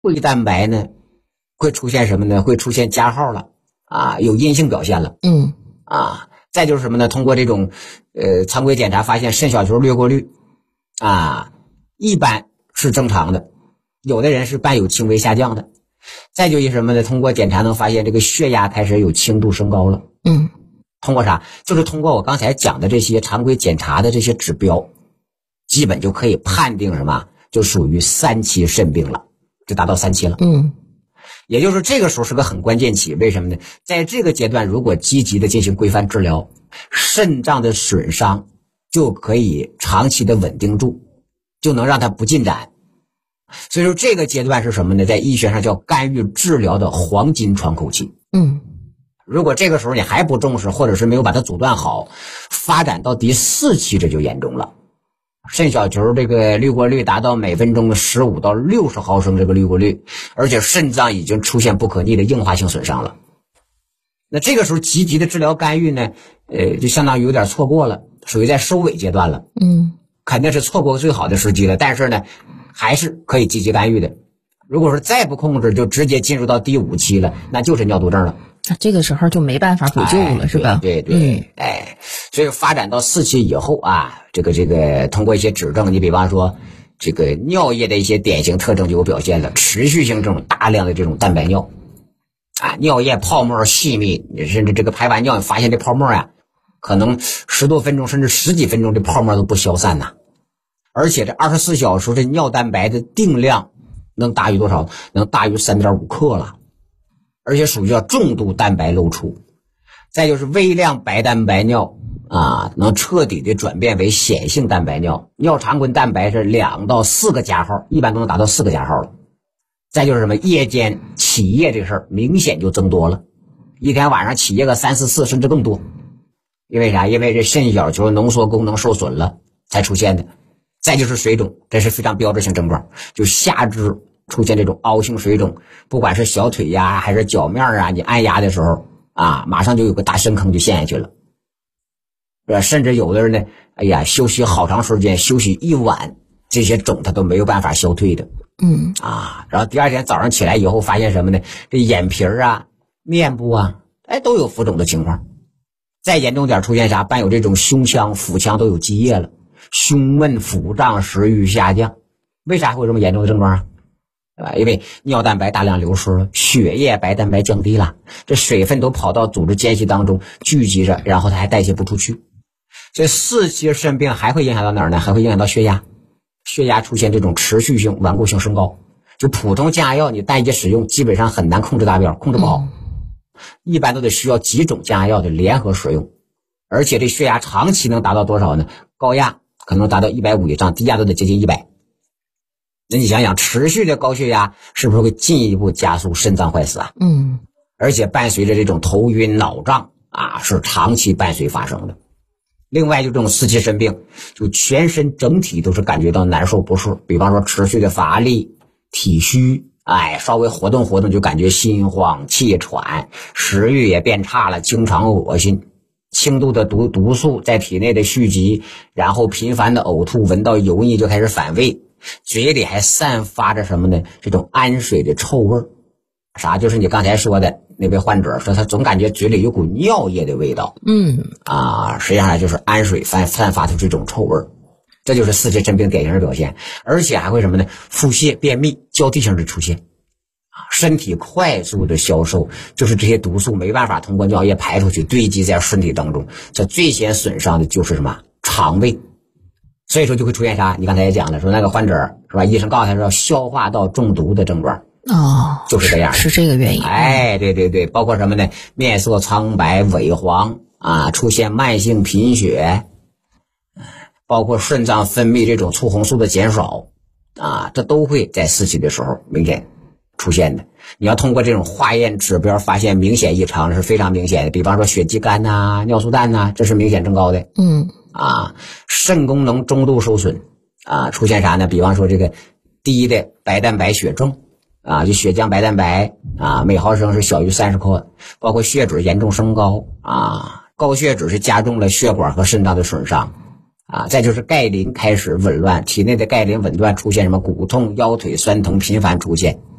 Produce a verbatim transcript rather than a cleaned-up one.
胃蛋白呢会出现什么呢？会出现加号了啊，有阴性表现了。 嗯啊，再就是什么呢？通过这种呃常规检查发现肾小球掠过率啊，一般是正常的，有的人是伴有轻微下降的。再就一什么呢？通过检查能发现这个血压开始有轻度升高了。 嗯， 通过啥？就是通过我刚才讲的这些常规检查的这些指标，基本就可以判定什么？就属于三期肾病了，就达到三期了。 嗯， 也就是这个时候是个很关键期。为什么呢？在这个阶段，如果积极的进行规范治疗，肾脏的损伤就可以长期的稳定住，就能让它不进展。所以说这个阶段是什么呢？在医学上叫干预治疗的黄金窗口期。 嗯， 如果这个时候你还不重视，或者是没有把它阻断好，发展到第四期这就严重了。肾小球这个滤过率达到每分钟的十五到六十毫升这个滤过率，而且肾脏已经出现不可逆的硬化性损伤了。那这个时候积极的治疗干预呢，呃，就相当于有点错过了，属于在收尾阶段了。 嗯， 肯定是错过最好的时机了，但是呢，还是可以积极干预的。如果说再不控制，就直接进入到第五期了，那就是尿毒症了。 这个时候就没办法补救了， 哎、 是吧？ 对对对，嗯、哎，所以发展到四期以后啊，这个这个通过一些指证，你比方说这个尿液的一些典型特征就有表现了，持续性这种大量的这种蛋白尿啊，尿液泡沫细密，甚至这个排完尿，你发现这泡沫呀、啊，可能十多分钟甚至十几分钟这泡沫都不消散呐、啊，而且这二十四小时这尿蛋白的定量能大于多少？能大于 三点五 克了。而且属于叫重度蛋白漏出。再就是微量白蛋白尿啊，能彻底的转变为显性蛋白尿，尿常规蛋白是两到四个加号，一般都能达到四个加号了。再就是什么夜间起夜这事儿明显就增多了，一天晚上起夜个三四次甚至更多。因为啥？因为这肾小球浓缩功能受损了才出现的。再就是水肿，这是非常标志性症状，就下肢出现这种凹性水肿，不管是小腿呀还是脚面啊，你按压的时候啊，马上就有个大深坑就陷下去了。甚至有的人呢，哎呀，休息好长时间，休息一晚，这些肿它都没有办法消退的。 嗯啊，然后第二天早上起来以后发现什么呢？这眼皮啊、面部啊，哎，都有浮肿的情况。再严重点出现啥？伴有这种胸腔、腹腔都有积液了，胸闷、腹胀、食欲下降。为啥会有这么严重的症状啊？对吧？因为尿蛋白大量流失了，血液白蛋白降低了，这水分都跑到组织间隙当中聚集着，然后它还代谢不出去。这四期肾病还会影响到哪儿呢？还会影响到血压，血压出现这种持续性顽固性升高。就普通降压药你单一使用基本上很难控制达标，控制不好，一般都得需要几种降压药的联合使用。而且这血压长期能达到多少呢？高压可能达到一百五以上，低压都得接近一百。那你想想，持续的高血压是不是会进一步加速肾脏坏死啊？ 嗯， 而且伴随着这种头晕脑胀啊，是长期伴随发生的。另外就这种四期肾病，就全身整体都是感觉到难受不适，比方说持续的乏力、体虚，哎，稍微活动活动就感觉心慌气喘，食欲也变差了，经常恶心，轻度的毒毒素在体内的蓄积，然后频繁的呕吐，闻到油腻就开始反胃，嘴里还散发着什么呢？这种氨水的臭味儿。啥？就是你刚才说的那位患者说他总感觉嘴里有股尿液的味道。 嗯啊，实际上就是氨水散散发出这种臭味儿，这就是四期肾病典型的表现。而且还会什么呢？腹泻、便秘交替性的出现，啊，身体快速的消瘦，就是这些毒素没办法通过尿液排出去，堆积在身体当中。这最先损伤的就是什么？肠胃。所以说就会出现啥？你刚才也讲了，说那个患者是吧？医生告诉他说消化道中毒的症状。 哦， 就是这样， 是这个原因。 哎，对对对，包括什么呢？面色苍白、萎黄啊，出现慢性贫血，包括肾脏分泌这种促红素的减少啊，这都会在四期的时候明显出现的。你要通过这种化验指标发现明显异常是非常明显的，比方说血肌酐呐、尿素氮呐，这是明显增高的。 嗯啊，肾功能中度受损啊，出现啥呢？比方说这个低的白蛋白血症。啊，就血浆白蛋白啊，每毫升是小于三十克，包括血脂严重升高啊，高血脂是加重了血管和肾脏的损伤啊，再就是钙磷开始紊乱，体内的钙磷紊乱出现什么骨痛、腰腿酸疼频繁出现